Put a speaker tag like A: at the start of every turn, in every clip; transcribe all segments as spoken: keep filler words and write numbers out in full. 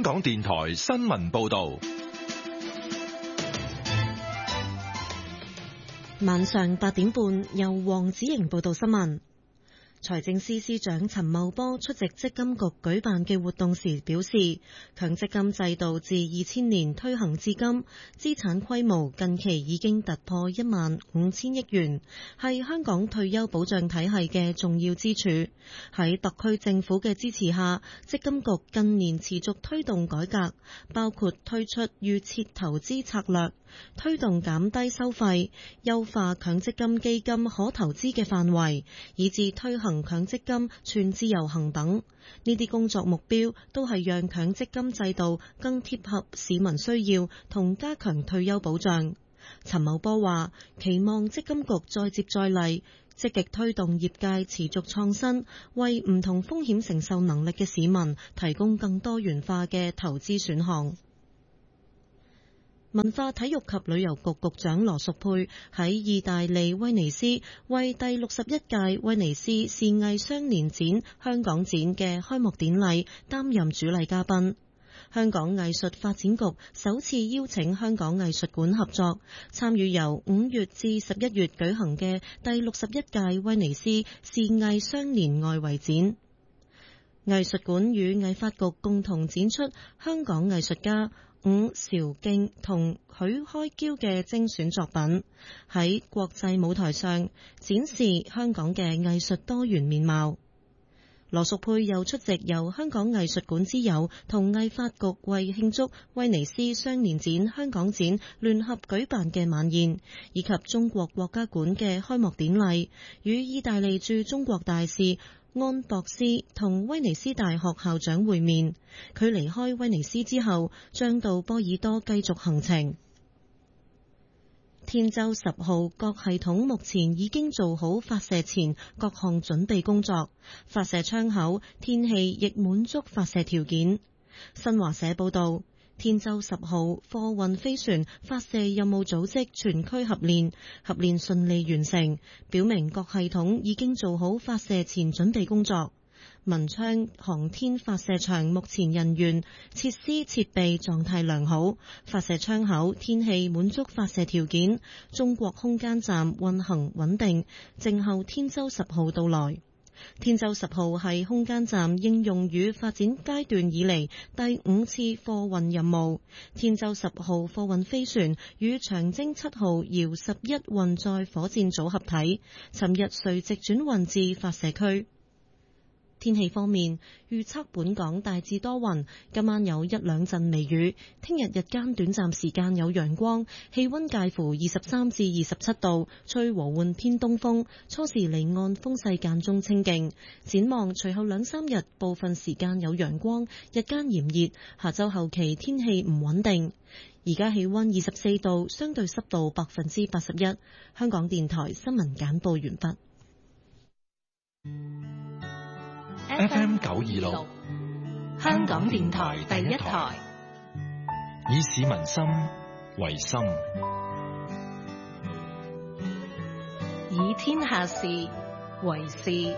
A: 港電台新聞報道。
B: 晚上八點半，由黃子瑩報道新聞。財政司司長陳茂波出席積金局舉辦嘅活動時表示，強積金制度自二千年推行至今，資產規模近期已經突破一萬五千億元，係香港退休保障體系嘅重要支柱。喺特區政府嘅支持下，積金局近年持續推動改革，包括推出預設投資策略，推動減低收費，優化強積金基金可投資嘅範圍，以至推行強積金全自由行等。呢啲工作目標都係讓強積金制度更貼合市民需要同加強退休保障。陳茂波話，期望積金局再接再厲，積極推動業界持續創新，為唔同風險承受能力嘅市民提供更多元化嘅投資選項。文化體育及旅遊局局長羅淑佩喺意大利威尼斯為第六十一屆威尼斯視藝雙年展香港展嘅開幕典禮擔任主禮嘉賓。香港藝術發展局首次邀請香港藝術館合作，參與由五月至十一月舉行嘅第六十一屆威尼斯視藝雙年外圍展。藝術館與藝發局共同展出香港藝術家伍韶敬同許開驕嘅精選作品，喺國際舞台上展示香港嘅藝術多元面貌。羅淑佩又出席由香港藝術館之友同藝發局為慶祝威尼斯雙年展香港展聯合舉辦嘅晚宴，以及中國國家館嘅開幕典禮，與意大利駐中國大使安博斯同威尼斯大學校長會面。佢離開威尼斯之後，將到波爾多繼續行程。天舟十號各系統目前已經做好發射前各項準備工作，發射窗口、天氣亦滿足發射條件。新華社報道，天舟十號貨運飛船發射任務組織全區合練，合練順利完成，表明各系統已經做好發射前準備工作。文昌航天發射場目前人員、設施、設備狀態良好，發射窗口、天氣滿足發射條件，中國空間站運行穩定，靜候天舟十號到來。天舟十號係空間站應用與發展階段以嚟第五次貨運任務。天舟十號貨運飛船與長征七號遙十一運載火箭組合體，尋日垂直轉運至發射區。天氣方面，預測本港大致多雲，今晚有一兩陣微雨，聽日日間短暫時間有陽光，氣溫介乎二十三至二十七度，吹和緩偏東風，初時離岸風勢間中清勁。展望隨後兩三日部分時間有陽光，日間炎熱，下周後期天氣唔穩定。而家氣溫二十四度，相對濕度百分之八十一。香港電台新聞簡報完畢。
A: F M 九二六，
C: 香港電台第一台，
A: 以市民心為心，
C: 以天下事為事。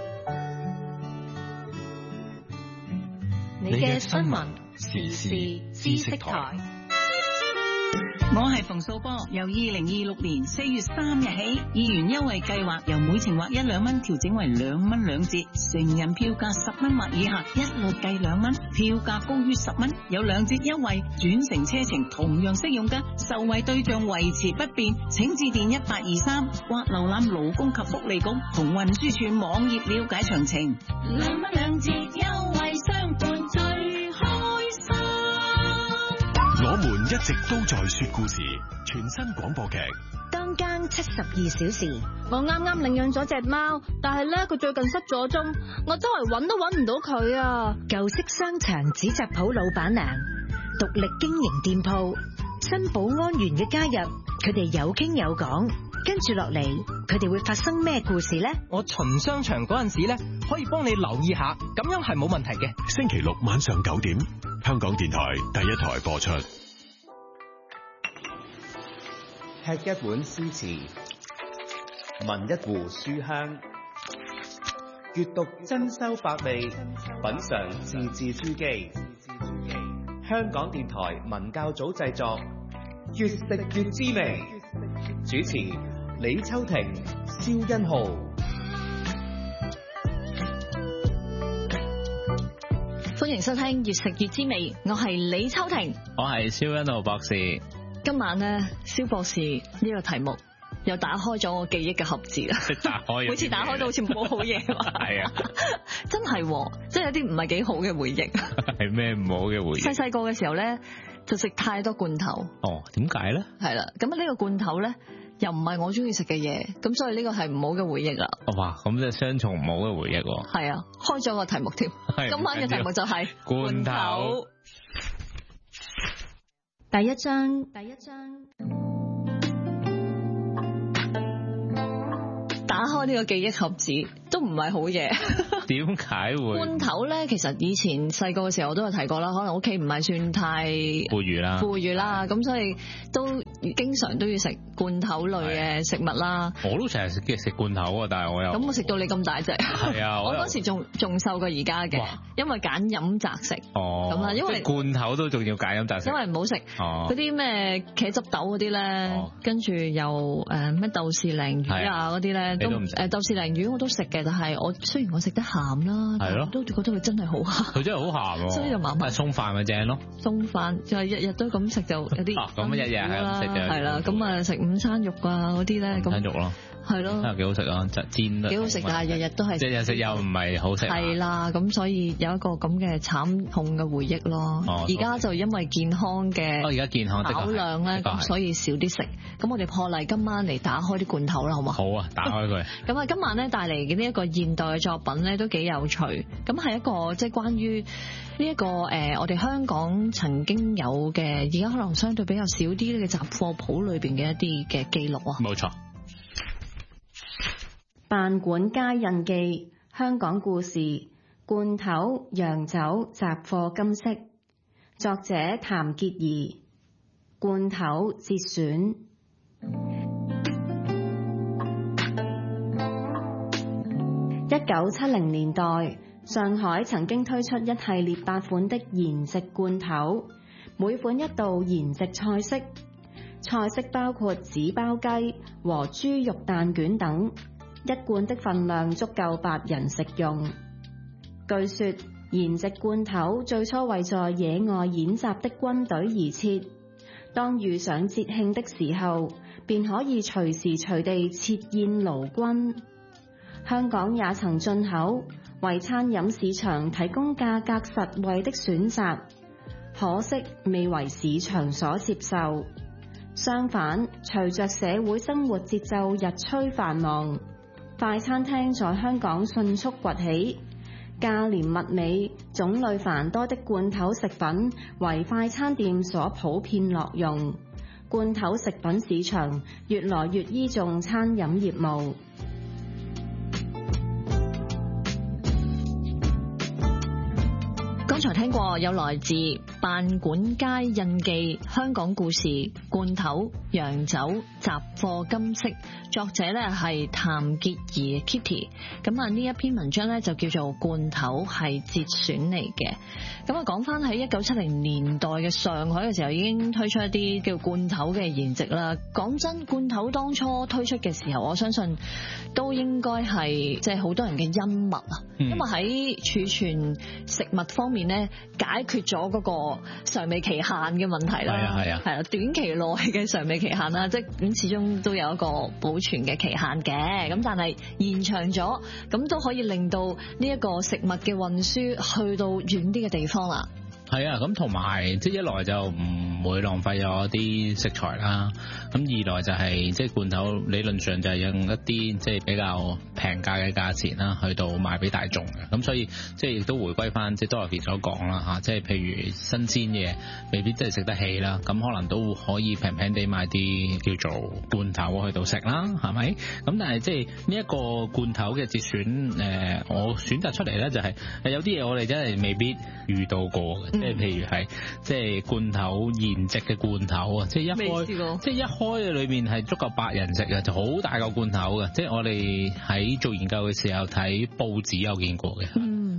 C: 你嘅新聞時事知識台。
D: 我係馮素波，由二零二六年四月三日起，議員優惠計劃由每程劃一兩蚊調整為兩蚊兩折，成人票價十蚊或以下一律計兩蚊，票價高於十蚊有兩折優惠，轉乘車程同樣適用㗎，受惠對象維持不變，請致電一八二三或瀏覽勞工及福利局同運輸署網頁了解詳情。
C: 兩蚊兩折優惠相伴最開心。
E: 我們一直都在說故事，全新廣播劇。
F: 當間七十二小時。
G: 我啱啱領養咗隻貓，但係咧佢最近失咗蹤，我周圍揾都揾唔到佢啊！
F: 舊式商場紙紮鋪老闆娘，獨力經營店鋪，新保安員嘅加入，佢哋有傾有講。跟住落嚟，佢哋會發生咩故事呢？
H: 我巡商場嗰陣時咧，可以幫你留意下，咁樣係冇問題嘅。
E: 星期六晚上九點，香港電台第一台播出。
I: 吃一碗詩詞，聞一壺書香，閱讀珍饈百味，品嘗自製書記。 香港電台文教組製作，越食越滋味。主持李秋婷、蕭欣浩。
J: 歡迎收聽越食越滋味，我係李秋婷，
K: 我係蕭欣浩博士。
J: 今晚咧，蕭博士呢個題目又打開咗我記憶嘅盒子啦。
K: 打開，
J: 每次打開都好似冇好嘢。
K: 係啊，
J: 真係，即係有啲唔係幾好嘅回憶。
K: 係咩唔好嘅回憶？細
J: 細個嘅時候咧，就食太多罐頭。
K: 哦，點解咧？係
J: 啦，咁呢個罐頭咧，又唔係我中意食嘅嘢，咁所以呢個係唔好嘅回憶啦。
K: 哇，咁即係雙重唔好嘅回憶。
J: 係啊，開咗個題目添。今晚嘅題目就係
K: 罐頭。
B: 第一章，第一章。
J: 打開呢個記憶盒子都唔係好嘢。
K: 點解會？
J: 罐頭咧，其實以前細個嘅時候我都有提過啦，可能屋企唔係算太
K: 富裕啦，
J: 富裕啦，咁所以都經常都要食罐頭類嘅食物啦。
K: 我都成日食食罐頭啊，但係我又
J: 咁我食到你咁大隻。係啊，我嗰時仲仲瘦過而家嘅，因為揀飲擇食。
K: 哦，咁啊，因為罐頭都仲要揀飲擇食，
J: 因為唔好食嗰啲咩茄汁豆嗰啲咧，跟住又誒咩豆豉鯪魚啊嗰啲咧。都誒豆豉鯪魚我都食嘅，但係我雖然我食得鹹啦，係咯，都覺得佢真係好鹹。
K: 佢真係好鹹喎，所以就麻麻。送飯咪正咯，
J: 送飯就係日日都咁食就有啲
K: 咁日日係咁食就
J: 係啦。咁啊食午餐肉啊嗰啲咧，午餐
K: 肉咯，係咯，真係幾好食啊！就煎得幾好食，但係日日都係日日食又唔係好食。係啦，咁所以有一個咁嘅慘痛嘅回憶咯。而家就因為健康嘅，而家健康考量咧，咁所以少啲食。咁我哋破例今晚嚟打開啲罐頭啦，好嘛？好啊，打開佢。咁啊，今晚咧帶嚟嘅呢一個現代嘅作品咧都幾有趣。咁係一個即係關於呢一個誒，我哋香港曾經有嘅，而家可能相對比較少啲嘅雜貨鋪裏邊嘅一啲嘅記錄啊。冇錯。
L: 辦館街印記，香港故事，罐頭、洋酒、雜貨今昔。作者譚潔儀。罐頭節選。一九七零年代，上海曾經推出一系列八款的筵席罐頭，每款一道筵席菜式，菜式包括紙包雞和豬肉蛋卷等，一罐的分量足夠八人食用。據說筵席罐頭最初為在野外演習的軍隊而設，當遇上節慶的時候，便可以隨時隨地設宴勞軍。香港也曾進口，為餐飲市場提供價格實惠的選擇，可惜未為市場所接受。相反，隨着社會生活節奏日趨繁忙，快餐廳在香港迅速崛起，價廉物美、種類繁多的罐頭食品為快餐店所普遍樂用，罐頭食品市場越來越倚重餐飲業務。
J: 剛才聽過有來自辦館街印記、香港故事、罐頭、洋酒、雜貨今昔，作者咧係譚潔儀 Kitty。咁啊呢一篇文章咧就叫做罐頭係節選嚟嘅。咁啊講翻喺一九七零年代嘅上海嘅時候，已經推出一啲叫罐頭嘅筵席啦。講真，罐頭當初推出嘅時候，我相信都應該係即係好多人嘅恩物啊，嗯、因為喺儲存食物方面咧解決咗嗰個常味期限嘅問題啦。係啊係啊，係啦，短期內嘅常味期限啦，即係咁始終都有一個保存嘅期限嘅。咁但係延長咗，咁都可以令到呢一個食物嘅運輸去到遠啲嘅地方啦。
K: 係啊，咁同埋即係一來就唔會浪費咗啲食材啦，咁二來就係即係罐頭理論上就係用一啲即係比較平價嘅價錢啦，去到賣俾大眾嘅，咁所以即係亦都回歸翻即係多樂傑所講啦嚇，即係譬如新鮮嘢未必真係食得起啦，咁可能都可以平平地買啲叫做罐頭去到食啦，係咪？咁但係即係呢一個罐頭嘅節選，誒我選擇出嚟咧就係有啲嘢我哋真係未必遇到過嘅。即係譬如係即係罐頭筵席嘅罐頭啊，即係一開即係一開嘅裏面係足夠八人食嘅，就好大個罐頭嘅。即係我哋喺做研究嘅時候睇報紙有見過嘅。嗯，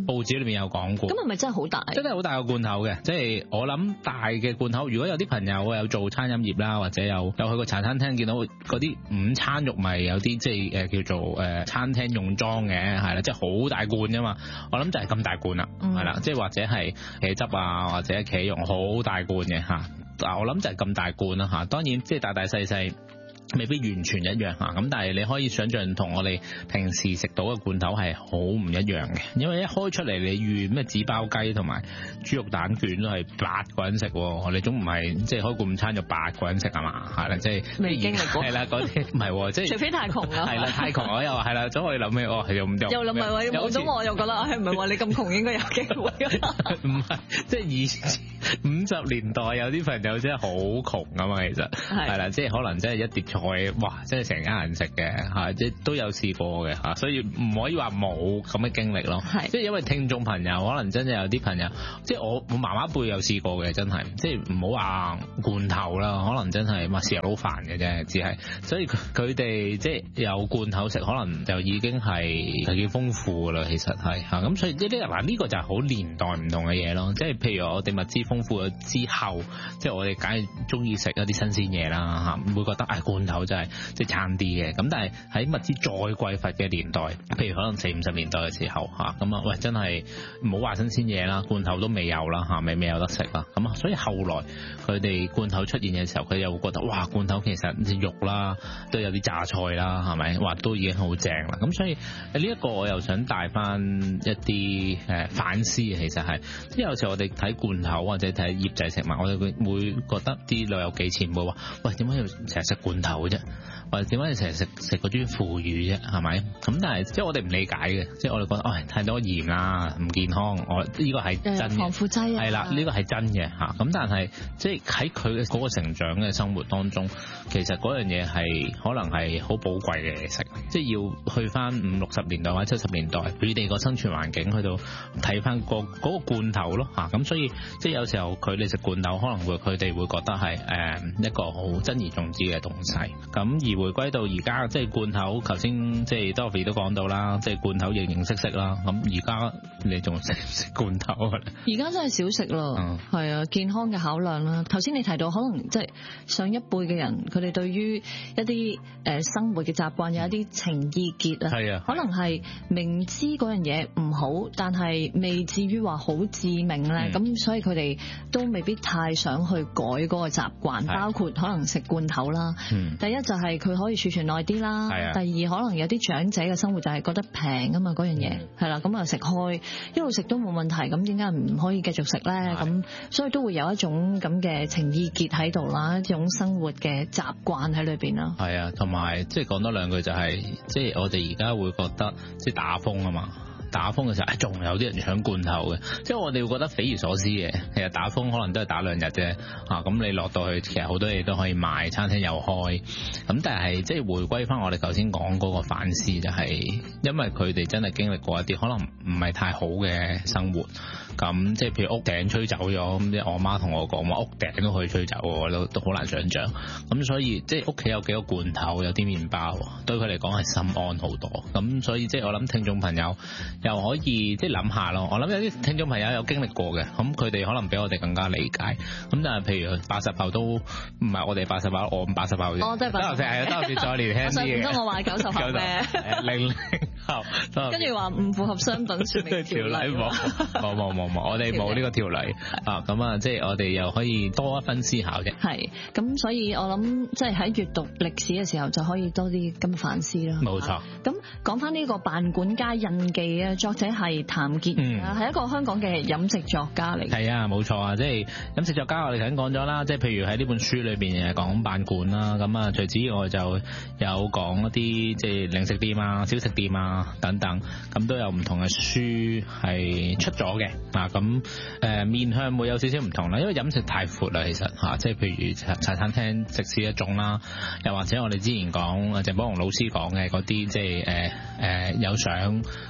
K: 報紙裏面有講過。
J: 咁係咪真係好大？
K: 真係好大個罐頭嘅，即係我諗大嘅罐頭。如果有啲朋友有做餐飲業啦，或者有有去過茶餐廳見到嗰啲午餐肉咪有啲即係誒叫做誒餐廳用裝嘅，係啦，即係好大罐㗎嘛。我諗就係咁大罐啦，係啦、嗯，即係或者係茄汁啊，或者茄蓉好大罐嘅嚇。嗱，我諗就係咁大罐啦嚇。當然即係大大細細未必完全一樣嚇，咁但係你可以想象同我哋平時食到嘅罐頭係好唔一樣嘅，因為一開出嚟你預咩紙包雞同埋豬肉蛋卷都係八個人食，我哋總唔係即係開罐午餐就八個人食係嘛？係啦，即係
J: 未經歷過。
K: 係啦，嗰啲唔係即係除
J: 非太窮啦。係
K: 啦，太窮我又係啦，總可以諗起哦，又唔
J: 又諗係話冇咗我又覺得係唔係話你咁窮應該有機會？
K: 唔係，即係以前五十年代有啲朋友真係好窮啊嘛，其實係啦，即係可能真係一碟菜，哇！真係成家人食嘅嚇，即係都有試過嘅嚇，所以唔可以話冇咁嘅經歷咯。係，即係因為聽眾朋友可能真係有啲朋友，即係我我媽媽輩有試過嘅，真係即係唔好話罐頭啦，可能真係咪豉油撈飯嘅啫，只係，所以佢哋即係有罐頭食，可能就已經係係幾豐富㗎啦。其實係嚇，咁所以呢啲嗱呢個就係好年代唔同嘅嘢咯。即係譬如我哋物資豐富咗之後，即係我哋梗係中意食一啲新鮮嘢啦嚇，唔會覺得啊、哎、罐頭真係即係撐啲嘅。咁但係喺物資再匱乏嘅年代，譬如可能四五十年代嘅時候嚇，咁啊喂真係唔好話新鮮嘢啦，罐頭都未有啦嚇，未未有得食啦。咁啊，所以後來佢哋罐頭出現嘅時候，佢又會覺得哇罐頭其實啲肉啦都有啲榨菜啦，係咪？哇都已經好正啦。咁所以呢一個我又想帶翻一啲誒反思，其實係即係有時候我哋睇罐頭或者睇醃製食物，我哋會會覺得啲老友記前輩話：喂點解要成日食罐頭嘅啫？或者點解你成日食食嗰啲腐乳啫？係咪？咁但係即係我哋唔理解嘅，即係我哋覺得，唉、哎，太多鹽啦，唔健康。我呢、呢個係真嘅，
J: 防腐劑啊，
K: 係啦，呢、呢個係真嘅嚇。咁但係即係喺佢嘅嗰個成長嘅生活當中，其實嗰樣嘢係可能係好寶貴嘅嘢食。即係要去翻五六十年代或者七十年代，佢哋個生存環境去到睇翻個嗰個罐頭咯嚇。咁所以即係有時候佢哋食罐頭，可能會佢哋會覺得係誒一個好珍而重之嘅東西。咁而回歸到而家，即係罐頭，頭先即係 Dorothy 都講到啦，即係罐頭形形色色啦。咁而家你仲食唔食罐頭啊？
J: 而家真係少食咯，係、嗯、啊，健康嘅考量啦。頭先你提到可能即係上一輩嘅人，佢哋對於一啲誒生活嘅習慣有一啲情意結啊，係啊，可能係明知嗰樣嘢唔好，但係未至於話好致命咧。咁、嗯、所以佢哋都未必太想去改嗰個習慣，包括可能食罐頭啦。嗯、第一就係佢可以儲存耐啲啦，第二可能有啲長者嘅生活就係覺得平啊嘛，嗰樣嘢係啦，咁啊食開一路食都冇問題，咁點解唔可以繼續食咧？咁所以都會有一種咁嘅情意結喺度啦，一種生活嘅習慣喺裏邊啦。係啊，同埋即係講多兩句就係、是，即係我哋而家會覺得即係打風啊嘛。打風嘅時候，仲、哎、有啲人搶罐頭嘅，即係我哋會覺得匪夷所思嘅。其實打風可能都係打兩日啫，啊咁你落到去，其實好多嘢都可以賣，餐廳又開。咁但係即係回歸翻我哋頭先講嗰個反思，就係因為佢哋真係經歷過一啲可能唔係太好嘅生活。咁即係譬如屋頂吹走咗，咁即係我媽同我講話屋頂都可以吹走，我都都好難想像。咁所以即係屋企有幾個罐頭，有啲麵包，對佢嚟講係心安好多。咁所以即係我諗聽眾朋友又可以即係諗下咯。我諗有啲聽眾朋友有經歷過嘅，咁佢哋可能比我哋更加理解。咁但係譬如八十後都唔係我哋八十後，我八十後啫。我都係八十後。係啊，都係再年輕啲嘅。唔通我話九十後咩？零零後。跟住話唔符合商品説明條例。冇冇冇。我哋冇呢個條例啊，咁啊，即係我哋又可以多一分思考啫。係，咁所以我諗，即係喺閱讀歷史嘅時候，就可以多啲咁反思啦。冇錯。咁講翻呢個辦館街印記啊，作者係譚傑儀啊，係、嗯、一個香港嘅飲食作家嚟。係啊，冇錯啊，即係飲食作家，我哋頭先講咗啦，即係譬如喺呢本書裏邊誒講辦館啦，咁啊，除此之外就有講一啲即係零食店啊、小食店啊等等，咁都有唔同嘅書係出咗嘅。啊，咁誒面向會有少少唔同啦，因為飲食太闊啦，其實嚇，即係譬如茶茶餐廳食肆一種啦，又或者我哋之前講鄭寶鴻老師講嘅嗰啲，即係誒誒有相講住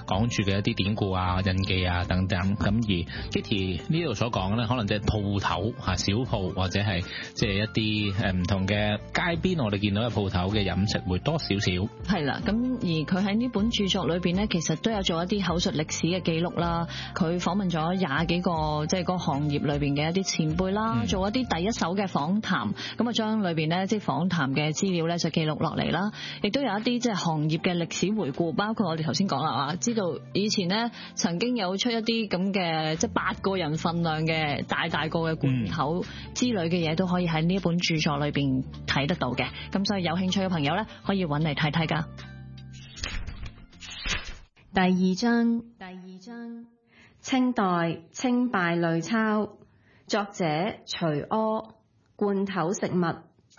K: 嘅一啲典故啊、印記啊等等。咁而 Kitty 呢度所講咧，可能即係鋪頭嚇小鋪或者係即係一啲誒唔同嘅街邊，我哋見到嘅鋪頭嘅飲食會多少少。
J: 係啦，咁而佢喺呢本著作裏邊咧，其實都有做一啲口述歷史嘅記錄啦。佢訪問咗廿幾個即係個行業裏邊嘅一啲前輩啦，嗯、做一啲第一手嘅訪談，咁啊將裏邊咧即係訪談嘅資料咧就記錄落嚟啦。亦都有一啲即係行業嘅歷史回顧，包括我哋頭先講啦啊，知道以前咧曾經有出一啲咁嘅即係八個人份量嘅大大個嘅罐頭之類嘅嘢，都可以喺呢一本著作裏邊睇得到嘅。咁所以有興趣嘅朋友咧，可以揾嚟睇睇噶。
L: 第二章，第二章，清代清稗類鈔，作者徐柯，罐頭食物。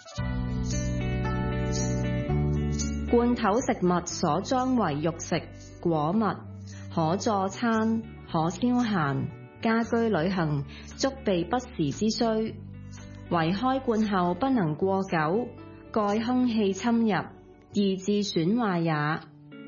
L: 罐頭食物所裝為肉食果物，可佐餐，可消閒，家居旅行，足備不時之需。唯開罐後不能過久，蓋空氣侵入，易致損壞也。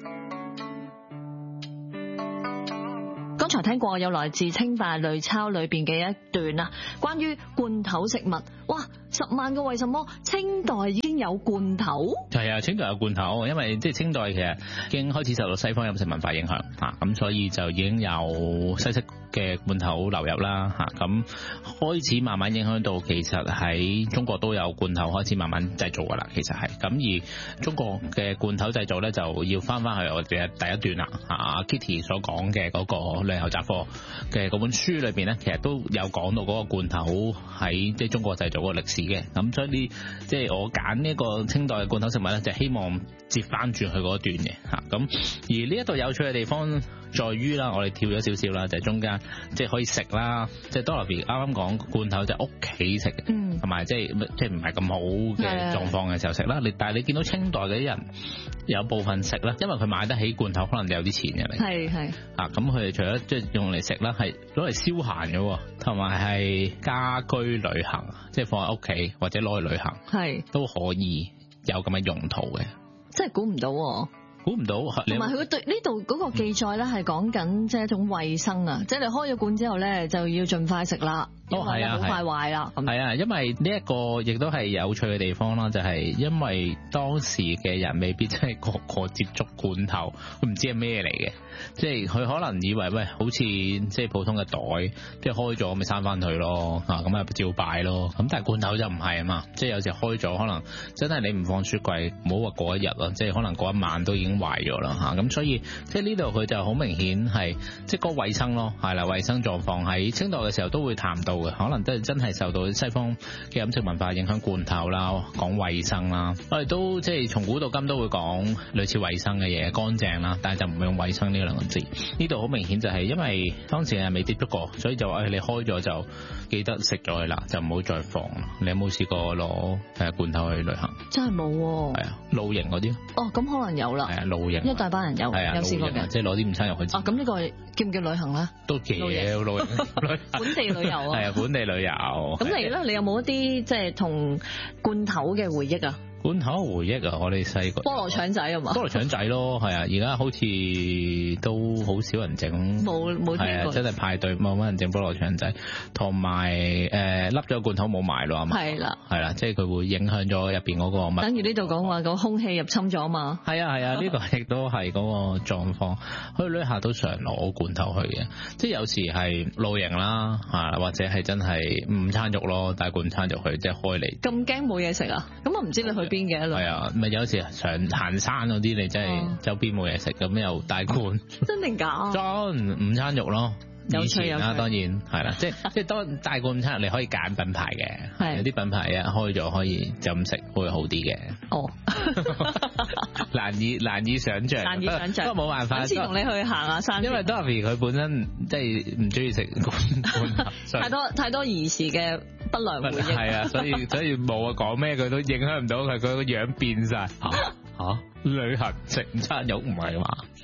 J: 剛才聽過有來自清稗類鈔裏邊嘅一段啊，關於罐頭食物。哇！十萬個為什麼清代已經有罐頭？
K: 係啊，清代有罐頭，因為即係清代其實已經開始受到西方飲食文化影響嚇，咁所以就已經有西式嘅罐頭流入啦嚇，咁開始慢慢影響到其實喺中國都有罐頭開始慢慢製造㗎啦，其實係咁。而中國嘅罐頭製造咧就要翻翻去我哋嘅第一段啦嚇 Kitty 所講嘅嗰個旅遊雜貨嘅嗰本書裏邊咧，其實都有講到嗰個罐頭喺即係中國製造嗰個歷史嘅，咁所以呢即係我揀呢個清代嘅罐頭食物咧，就希望接翻轉去嗰段嘅嚇。咁而呢一度有趣嘅地方在於啦，我哋跳咗少少啦，就係、是、中間即係可以食啦，即係 Dorothy 啱啱講罐頭就係屋企食嘅，同埋即係即係唔係咁好嘅狀況嘅時候食啦。你但係你見到清代嗰啲人有部分食啦，因為佢買得起罐頭，可能有啲錢嘅。係係啊，咁佢哋除咗即係用嚟食啦，係攞嚟消閒嘅，同埋係家居旅行，即係放喺屋企或者攞去旅行，係都可以有咁嘅用途嘅。
J: 真係估唔到。
K: 估唔到，
J: 同埋佢對呢度嗰個記載咧，係講緊即係一種衛生啊，即係你開咗罐之後咧，就要盡快食啦，因為好快壞啦。
K: 係啊，因為呢一個亦都係有趣嘅地方啦，就係、是、因為當時嘅人未必真係個個接觸罐頭，佢唔知係咩嚟嘅，即係佢可能以為喂，好似即係普通嘅袋，即係開咗咪閂翻佢咯，啊咁啊照擺咯。咁但係罐頭就唔係啊嘛，即係有時開咗可能真係你唔放雪櫃，唔好話過一日咯，即係可能過一晚都已經壞咗啦嚇，咁所以即係呢度佢就好明顯係即係個衞生咯，係啦，衞生狀況喺清代嘅時候都會談到嘅，可能都係真係受到西方嘅飲食文化影響，罐頭啦，講衞生啦，我哋都即係從古到今都會講類似衞生嘅嘢，乾淨啦，但係就唔會用衞生呢兩個字。呢度好明顯就係因為當時係未接觸過，所以就話誒你開咗就記得食咗佢啦，就唔好再放。你有冇試過攞誒罐頭去旅行？
J: 真係冇喎。係
K: 啊，露營嗰啲。哦，
J: 咁可能有啦。
K: 係啊，露營。
J: 一大班人有，
K: 係啊，
J: 有試過嘅，
K: 即係攞啲午餐入去。
J: 哦，咁呢個叫唔叫旅行咧？
K: 都叫露營，露營
J: 本地旅遊啊。
K: 係啊，本地旅遊。
J: 咁你咧，你有冇一啲即係同罐頭嘅回憶啊？
K: 罐頭回憶啊！我哋細個
J: 菠蘿腸仔啊嘛，
K: 菠蘿腸仔咯，係啊！而家好似都好少人整，
J: 冇冇聽過，
K: 真係派對冇乜人整菠蘿腸仔，同埋誒笠咗罐頭冇賣咯，係嘛？係啦，係啦，即係佢會影響咗入邊嗰個物。
J: 等於呢度講話個空氣入侵咗嘛。
K: 係啊係啊，呢、呢個亦都係嗰個狀況。去旅行都常攞罐頭去嘅，即係有時係露營啦，啊或者係真係午餐肉咯，帶罐餐肉去，即係開嚟。
J: 咁驚冇嘢食啊？咁我唔知你去邊嘅一路。
K: 係啊，咪有時上行山嗰啲，你真係周邊冇嘢食，咁、哦、又帶罐。
J: 真定假？
K: 裝午餐肉咯。
J: 有趣有趣
K: 啦，當然係啦，即係即係當帶罐午餐肉，你可以揀品牌嘅，有啲品牌一開咗可以就咁食會好啲嘅。哦，難以難以想像，
J: 難以想像，
K: 不過冇辦法。
J: 下次同你去行下山。
K: 因為 Dorothy 佢本身即係唔中意食罐頭，
J: 太多太多兒時嘅不良回憶。
K: 係啊，所以所以冇啊講咩佢都影響唔到佢，佢個樣變晒。嚇嚇，旅行食午餐肉唔係嘛？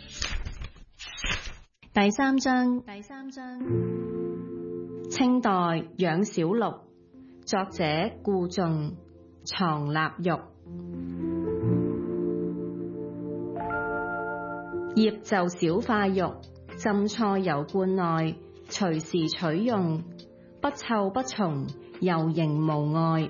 L: 第三章，第三章，清代養小鹿，作者顧仲，藏臘肉。醃就小塊肉， 浸菜油罐內，隨時取用，不臭不蟲，油形無礙。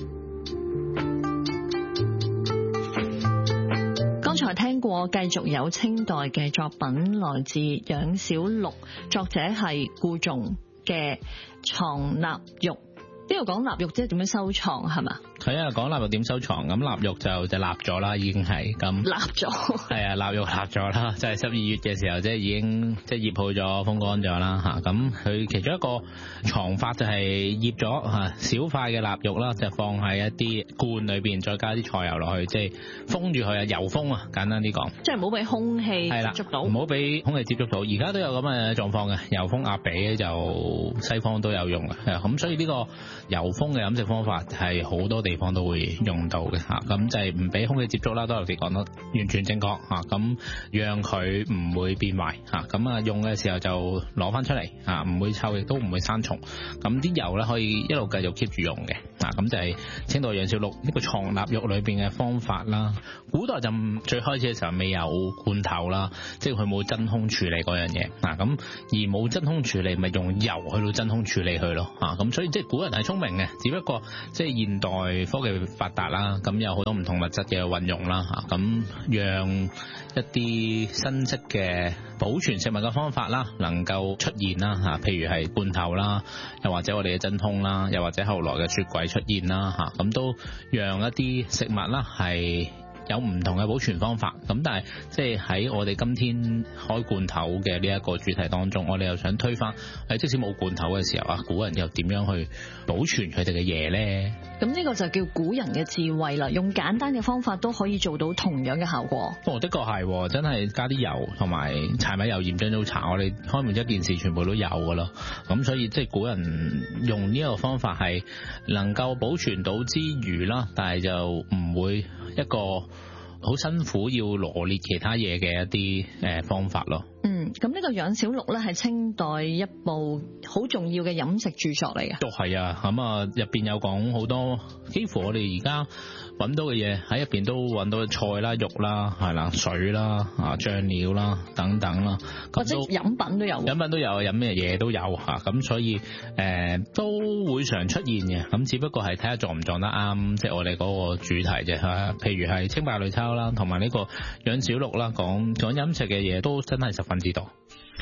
J: 剛才聽過，繼續有清代嘅作品，來自楊小祿，作者係顧仲嘅《藏臘肉》。呢度講臘肉即係點樣收藏係嘛？
K: 係啊，講臘肉點收藏，咁臘肉就就臘咗啦，已經係咁
J: 臘咗。係
K: 啊，臘肉臘咗啦，就係十二月嘅時候，即係已經即係醃好咗、風乾咗啦嚇。咁佢其中一個藏法就係醃咗嚇小塊嘅臘肉啦，就放喺一啲罐裏邊，再加啲菜油落去，即係封住佢啊，油封啊，簡單啲講。
J: 即係唔好俾空氣接觸到。唔
K: 好俾空氣接觸到。而家都有咁嘅狀況嘅，油封鴨髀就西方都有用嘅。咁所以呢個油封嘅飲食方法係好多地方都會用到嘅嚇，咁就係唔俾空氣接觸啦，都頭先講得完全正確嚇，咁讓佢唔會變壞嚇，咁啊用嘅時候就攞翻出嚟嚇，唔會臭亦都唔會生蟲，咁啲油咧可以一路繼續 keep 住用嘅嚇，咁就係清代楊小祿呢個藏臘肉裏邊嘅方法啦。古代就最開始嘅時候未有罐頭啦，即係佢冇真空處理嗰樣嘢嗱，咁而冇真空處理咪用油去到真空處理佢咯嚇，咁所以即係古人係聰明嘅，只不過即係現代科技發達啦，咁有好多唔同物質嘅運用啦嚇，咁讓一啲新式嘅保存食物嘅方法啦，能夠出現啦嚇，譬如係罐頭啦，又或者我哋嘅真空啦，又或者後來嘅雪櫃出現啦嚇，咁都讓一啲食物啦係有唔同嘅保存方法，咁但係即係喺我哋今天開罐頭嘅呢一個主題當中，我哋又想推翻，誒即使冇罐頭嘅時候啊，古人又點樣去保存佢哋嘅嘢咧？
J: 咁呢個就叫古人嘅智慧啦，用簡單嘅方法都可以做到同樣嘅效果。
K: 哦，的確係，真係加啲油同埋柴米油鹽醬醋茶，我哋開門一件事全部都有噶咯。咁所以即係古人用呢個方法係能夠保存到之餘啦，但係就唔會一個好辛苦要羅列其他嘢嘅一啲誒方法咯。
J: 嗯，咁呢個楊小祿咧係清代一部好重要嘅飲食著作嚟嘅。
K: 都係啊，咁啊入邊有講好多，幾乎我哋而家揾到嘅嘢喺入邊都揾到菜啦、肉啦、係啦、水啦、啊醬料啦等等啦，
J: 或者飲品都有，
K: 飲品都有，飲咩嘢都有嚇，咁所以誒、呃、都會常出現嘅，咁只不過係睇下撞唔撞得啱，即係我哋嗰個主題啫嚇。譬如係清白類抄啦，同埋呢個楊小祿啦，講講飲食嘅嘢都真係十分之多。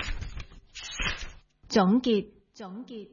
L: 總結總結，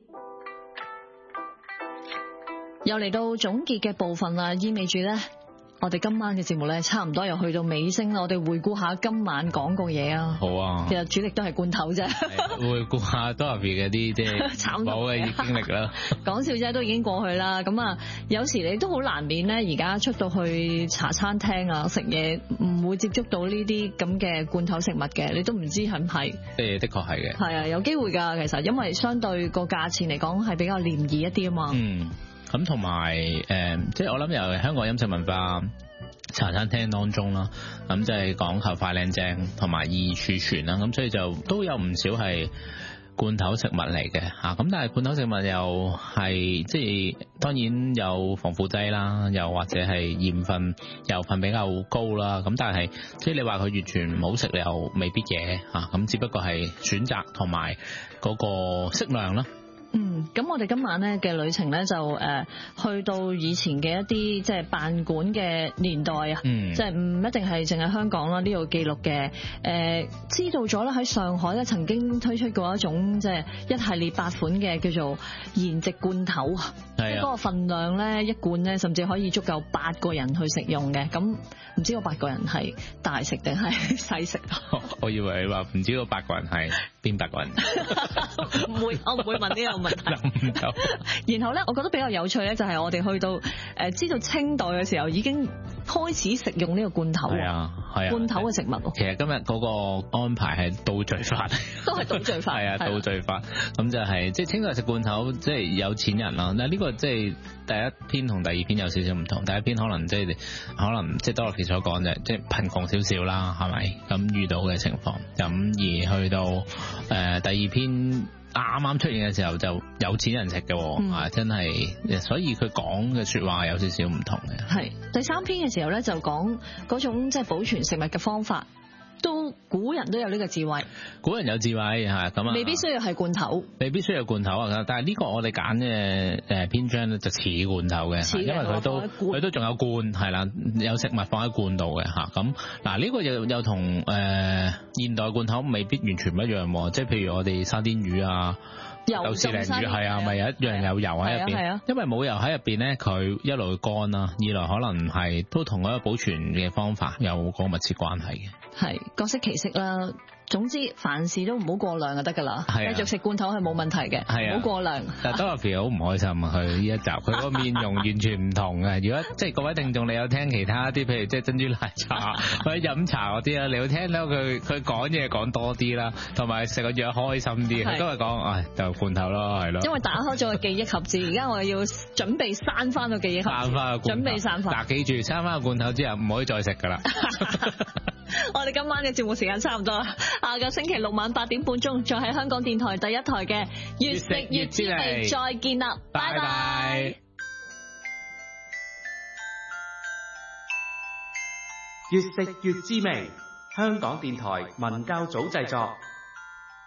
J: 又嚟到總結嘅部分啦，意味住咧，我哋今晚嘅節目咧，差唔多又去到尾聲啦。我哋回顧下今晚講過嘢啊。
K: 好啊。
J: 其實主力都係罐頭啫。
K: 回顧下 Dorothy 嘅啲即係冇嘅經歷啦。
J: 講笑啫，都已經過去啦。咁啊，有時你都好難免咧，而家出到去茶餐廳啊食嘢，唔會接觸到呢啲咁嘅罐頭食物嘅，你都唔知係唔係。誒，
K: 的確係嘅。
J: 係啊，有機會㗎。其實因為相對個價錢嚟講係比較廉宜一啲啊嘛。
K: 嗯。咁同埋誒，即係我諗由香港飲食文化茶餐廳當中啦，咁就係講求快靚正同埋易儲存啦，咁所以就都有唔少係罐頭食物嚟嘅嚇。咁但係罐頭食物又係即係當然有防腐劑啦，又或者係鹽分油分比較高啦。咁但係即係你話佢完全唔好食又未必嘅嚇。咁只不過係選擇同埋嗰個適量啦。
J: 嗯，咁我哋今晚咧嘅旅程咧就誒、呃、去到以前嘅一啲即係辦館嘅年代啊，嗯、即係唔一定係淨係香港啦，呢度記錄嘅誒知道咗啦，喺上海咧曾經推出過一種即係一系列八款嘅叫做筵席罐頭，即係嗰個份量咧一罐咧甚至可以足夠八個人去食用嘅。咁唔知個八個人係大食定係細食？
K: 我以為你話唔知個八個人係邊八個人？
J: 唔會，我唔會問呢個問題。然後咧，我覺得比較有趣咧，就係我哋去到誒知道清代嘅時候，已經開始食用呢個罐頭。係啊，係啊，罐頭嘅食物。
K: 其實今日嗰個安排係倒敘法，
J: 都係倒敘法。
K: 係啊，倒敘法。咁就係即係清代食罐頭，即係有錢人啦。但係呢個即係第一篇同第二篇有少少唔同。第一篇可能即係可能即係多樂奇所講就係即係貧窮少少啦，係咪咁遇到嘅情況？咁而去到誒、呃、第二篇。啱啱出現嘅時候就有錢人食嘅，嗯、啊真係，所以佢講嘅說話有少少唔同嘅。
J: 係第三篇嘅時候咧，就講嗰種即係保存食物嘅方法。 都古人都有呢個智慧，
K: 古人有智慧嚇咁啊，
J: 未必需要係罐頭，
K: 未必需要罐頭啊！但係呢個我哋揀嘅誒篇章咧就似罐頭嘅，因為佢都佢都仲有罐係啦，有食物放喺罐度嘅嚇。咁嗱呢個又又同誒現代罐頭未必完全唔一樣喎，即係譬如我哋沙甸魚啊。豆豉鯪魚係啊，咪有一樣有油喺入邊，因為冇油喺入邊咧，佢一來乾啦，二來可能係都同嗰個保存嘅方法有個密切關係嘅。
J: 係各色其色啦。總之凡事都唔好過量就得㗎啦，繼續食罐頭係冇問題嘅，唔好過量。
K: 但係 Dorothy 好唔開心啊！佢呢一集佢個面容完全唔同嘅。如果即係各位聽眾，你有聽其他啲，譬如即係珍珠奶茶或者飲茶嗰啲啦，你會聽到佢佢講嘢講多啲啦，同埋食個藥開心啲。佢都係講，唉，就罐頭咯，係咯。因為打開咗個記憶盒子，而家我要準備閂翻個記憶盒子，閂翻個罐頭，準備閂翻。嗱，記住閂翻個罐頭之後，唔可以再食㗎啦。我哋今晚嘅節目時間差唔多，下個星期六晚八點半鐘，再喺香港電台第一台嘅越食越滋味再見啦，拜拜。
I: 越食越滋味，香港電台文教組製作。